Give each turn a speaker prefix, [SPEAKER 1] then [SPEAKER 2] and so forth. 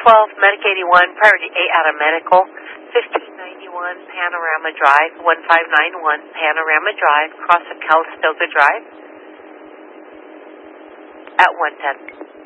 [SPEAKER 1] Medic 81, Priority A out of Medical, 1591 Panorama Drive, 1591 Panorama Drive, cross of Calistoga Drive, at 110.